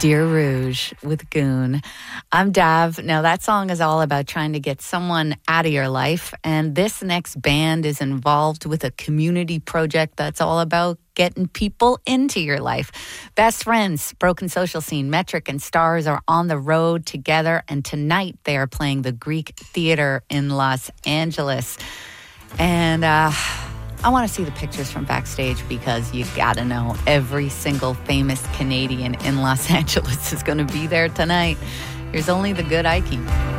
Dear Rouge with Goon. I'm Dav. Now, that song is all about trying to get someone out of your life, and this next band is involved with a community project that's all about getting people into your life. Best Friends, Broken Social Scene, Metric, and Stars are on the road together, and tonight they are playing the Greek Theater in Los Angeles. And I want to see the pictures from backstage because you got to know every single famous Canadian in Los Angeles is going to be there tonight. Here's Only the Good I Keep.